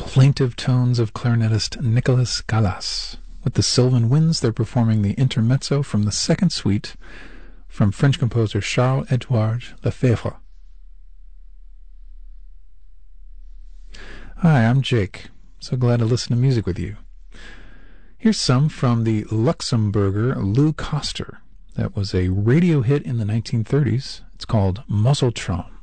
plaintive tones of clarinetist Nicolas Callas. With the Sylvan Winds, they're performing the intermezzo from the second suite from French composer Charles-Édouard Lefebvre. Hi, I'm Jake. So glad to listen to music with you. Here's some from the Luxembourger Lou Koster. That was a radio hit in the 1930s. It's called Muzzletrom.